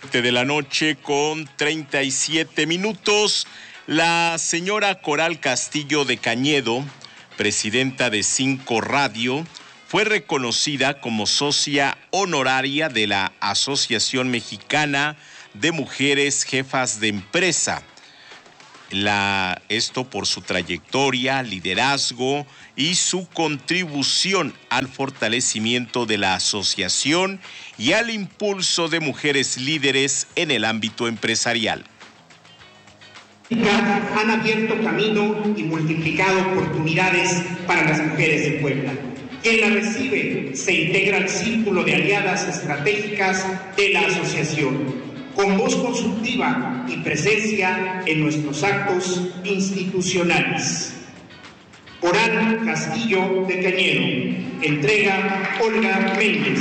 De la noche con 37 minutos. La señora Coral Castillo de Cañedo, presidenta de 5 Radio, fue reconocida como socia honoraria de la Asociación Mexicana de Mujeres Jefas de Empresa. Esto por su trayectoria, liderazgo y su contribución al fortalecimiento de la asociación y al impulso de mujeres líderes en el ámbito empresarial. Han abierto camino y multiplicado oportunidades para las mujeres de Puebla. Quien la recibe se integra al círculo de aliadas estratégicas de la asociación, con voz consultiva y presencia en nuestros actos institucionales. Coral Castillo de Cañedo, entrega Olga Méndez.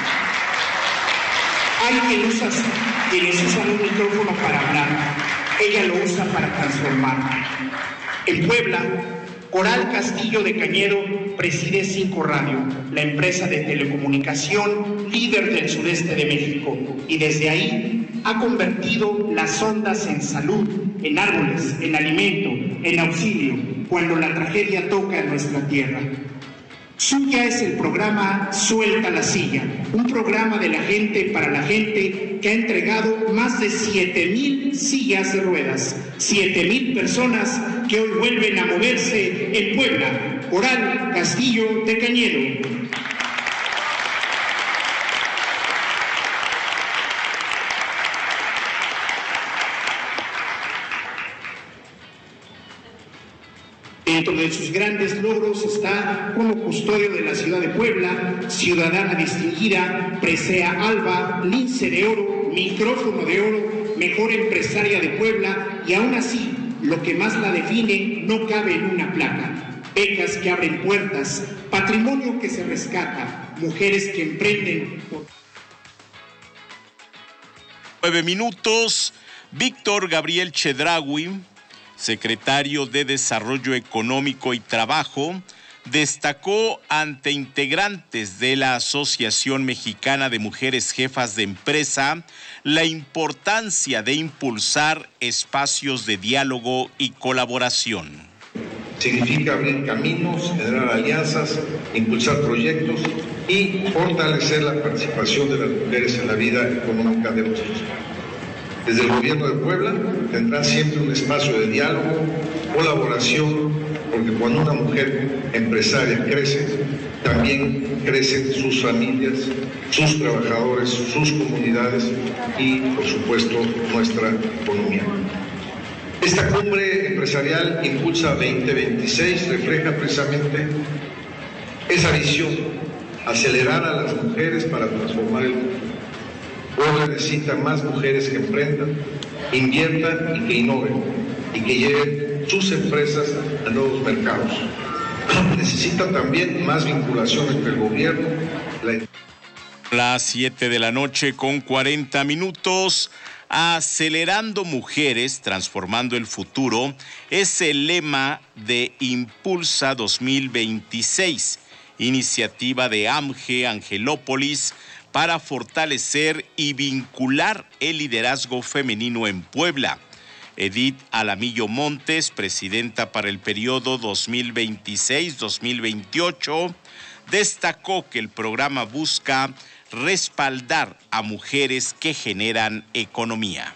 Hay quienes usan un micrófono para hablar, ella lo usa para transformar. En Puebla, Coral Castillo de Cañedo preside 5 Radio, la empresa de telecomunicación líder del sureste de México, y desde ahí ha convertido las ondas en salud, en árboles, en alimento, en auxilio, cuando la tragedia toca en nuestra tierra. Suya es el programa Suelta la Silla, un programa de la gente para la gente que ha entregado más de 7,000 sillas de ruedas, 7,000 personas que hoy vuelven a moverse en Puebla. Coral Castillo de Cañedo. Dentro de sus grandes logros está como custodio de la ciudad de Puebla, ciudadana distinguida, presea alba, lince de oro, micrófono de oro, mejor empresaria de Puebla, y aún así, lo que más la define no cabe en una placa. Becas que abren puertas, patrimonio que se rescata, mujeres que emprenden. 9 minutos, Víctor Gabriel Chedraui, secretario de Desarrollo Económico y Trabajo, destacó ante integrantes de la Asociación Mexicana de Mujeres Jefas de Empresa la importancia de impulsar espacios de diálogo y colaboración. Significa abrir caminos, generar alianzas, impulsar proyectos y fortalecer la participación de las mujeres en la vida económica de los estados. Desde el gobierno de Puebla tendrá siempre un espacio de diálogo, colaboración, porque cuando una mujer empresaria crece, también crecen sus familias, sus trabajadores, sus comunidades y, por supuesto, nuestra economía. Esta cumbre empresarial Impulsa 2026 refleja precisamente esa visión, acelerar a las mujeres para transformar el mundo. Puebla necesita más mujeres que emprendan, inviertan y que innoven y que lleven sus empresas a nuevos mercados. Necesita también más vinculación entre el gobierno, Las 7 de la noche con 40 minutos. Acelerando mujeres, transformando el futuro, es el lema de Impulsa 2026, iniciativa de AMGE Angelópolis, para fortalecer y vincular el liderazgo femenino en Puebla. Edith Alamillo Montes, presidenta para el periodo 2026-2028, destacó que el programa busca respaldar a mujeres que generan economía.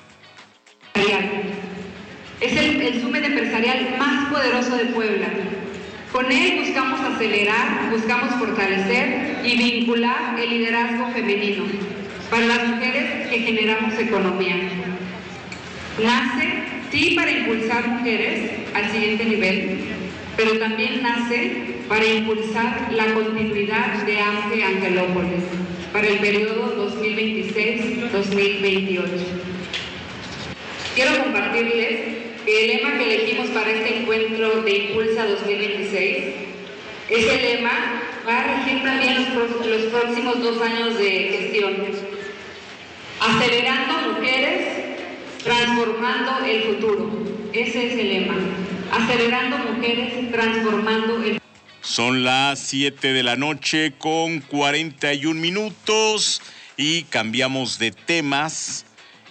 Es el summit empresarial más poderoso de Puebla. Con él buscamos acelerar, buscamos fortalecer y vincular el liderazgo femenino para las mujeres que generamos economía. Nace, sí, para impulsar mujeres al siguiente nivel, pero también nace para impulsar la continuidad de AMGE Angelópolis para el periodo 2026-2028. Quiero compartirles que el lema que elegimos para este encuentro de Impulsa 2026, ese lema va a regir también los próximos 2 años de gestión. Acelerando mujeres, transformando el futuro. Ese es el lema. Acelerando mujeres, transformando el futuro. Son las 7 de la noche con 41 minutos y cambiamos de temas.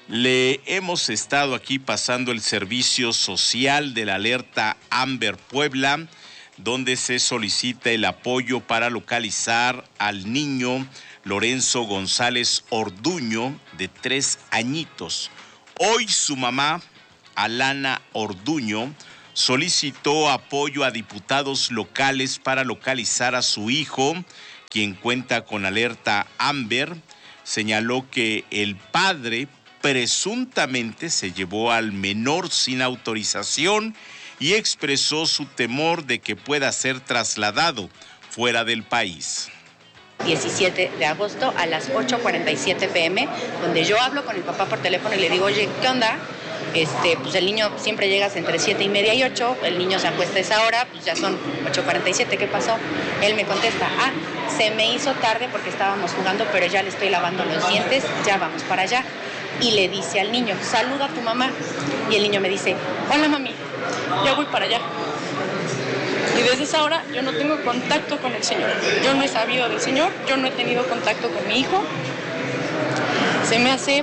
Le hemos estado aquí pasando el servicio social de la alerta Amber Puebla, donde se solicita el apoyo para localizar al niño Lorenzo González Orduño, de 3 añitos. Hoy su mamá, Alana Orduño, solicitó apoyo a diputados locales para localizar a su hijo, quien cuenta con alerta Amber. Señaló que el padre presuntamente se llevó al menor sin autorización y expresó su temor de que pueda ser trasladado fuera del país. 17 de agosto a las 8:47 p.m., donde yo hablo con el papá por teléfono y le digo, oye, ¿qué onda? Pues el niño siempre llegas entre 7:30 y 8, el niño se acuesta a esa hora, pues ya son 8:47, ¿qué pasó? Él me contesta, se me hizo tarde porque estábamos jugando, pero ya le estoy lavando los dientes, ya vamos para allá. Y le dice al niño, saluda a tu mamá. Y el niño me dice, hola mami, ya voy para allá. Y desde esa hora yo no tengo contacto con el señor. Yo no he sabido del señor, yo no he tenido contacto con mi hijo. Se me hace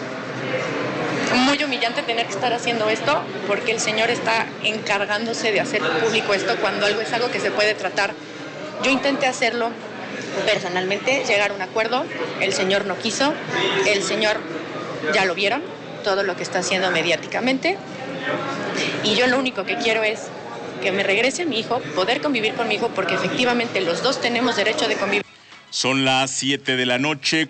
muy humillante tener que estar haciendo esto porque el señor está encargándose de hacer público esto cuando es algo que se puede tratar. Yo intenté hacerlo personalmente, llegar a un acuerdo, el señor no quiso, el señor ya lo vieron, todo lo que está haciendo mediáticamente, y yo lo único que quiero es que me regrese mi hijo, poder convivir con mi hijo, porque efectivamente los dos tenemos derecho de convivir. Son las 7 de la noche,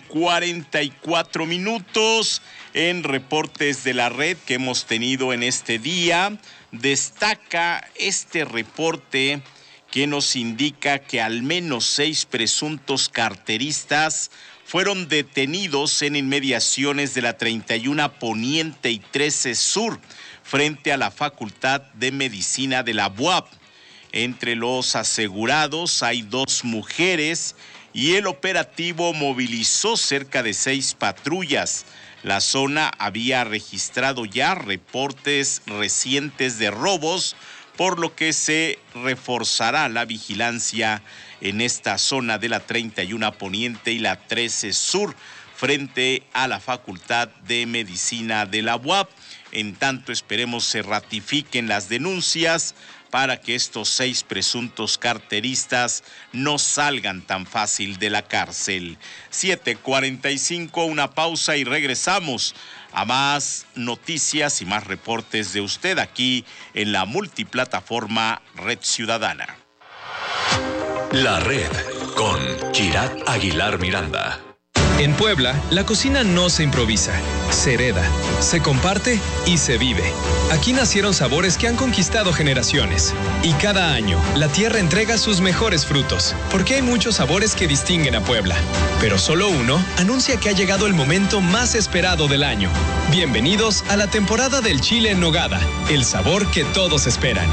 44 minutos. En reportes de la red que hemos tenido en este día, destaca este reporte que nos indica que al menos 6 presuntos carteristas fueron detenidos en inmediaciones de la 31 Poniente y 13 Sur, frente a la Facultad de Medicina de la UAP. Entre los asegurados hay 2 mujeres y el operativo movilizó cerca de 6 patrullas. La zona había registrado ya reportes recientes de robos, por lo que se reforzará la vigilancia en esta zona de la 31 Poniente y la 13 Sur, frente a la Facultad de Medicina de la UAP. En tanto, esperemos se ratifiquen las denuncias para que estos 6 presuntos carteristas no salgan tan fácil de la cárcel. 7:45, una pausa y regresamos a más noticias y más reportes de usted aquí en la multiplataforma Red Ciudadana. La Red con Chirat Aguilar Miranda. En Puebla, la cocina no se improvisa, se hereda, se comparte y se vive. Aquí nacieron sabores que han conquistado generaciones. Y cada año, la tierra entrega sus mejores frutos, porque hay muchos sabores que distinguen a Puebla. Pero solo uno anuncia que ha llegado el momento más esperado del año. Bienvenidos a la temporada del chile en nogada, el sabor que todos esperan.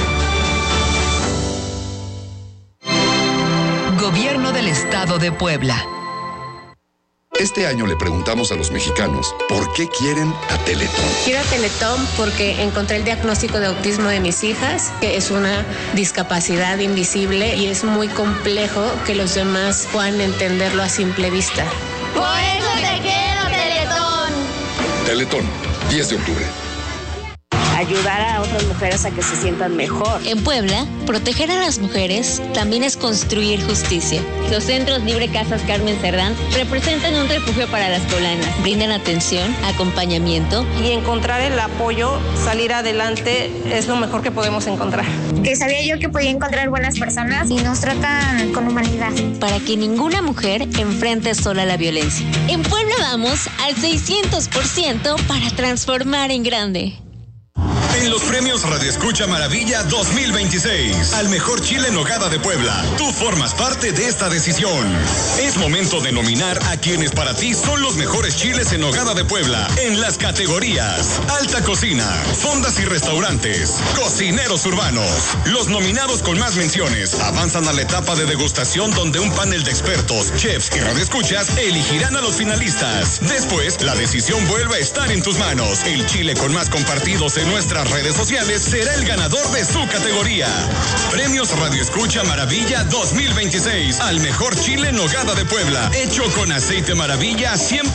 Gobierno del Estado de Puebla. Este año le preguntamos a los mexicanos por qué quieren a Teletón. Quiero a Teletón porque encontré el diagnóstico de autismo de mis hijas, que es una discapacidad invisible y es muy complejo que los demás puedan entenderlo a simple vista. Por eso te quiero, Teletón. Teletón, 10 de octubre. Ayudar a otras mujeres a que se sientan mejor. En Puebla, proteger a las mujeres también es construir justicia. Los centros Libre Casas Carmen Cerdán representan un refugio para las poblanas. Brindan atención, acompañamiento. Y encontrar el apoyo, salir adelante, es lo mejor que podemos encontrar. Que sabía yo que podía encontrar buenas personas y nos tratan con humanidad. Para que ninguna mujer enfrente sola la violencia. En Puebla vamos al 600% para transformar en grande. En los premios Radio Escucha Maravilla 2026, al mejor chile en nogada de Puebla, tú formas parte de esta decisión. Es momento de nominar a quienes para ti son los mejores chiles en nogada de Puebla en las categorías Alta Cocina, Fondas y Restaurantes, Cocineros Urbanos. Los nominados con más menciones avanzan a la etapa de degustación, donde un panel de expertos, chefs y radioescuchas elegirán a los finalistas. Después, la decisión vuelve a estar en tus manos. El chile con más compartidos en nuestras redes sociales será el ganador de su categoría. Premios Radio Escucha Maravilla 2026, al mejor chile en nogada de Puebla, hecho con aceite Maravilla 100%.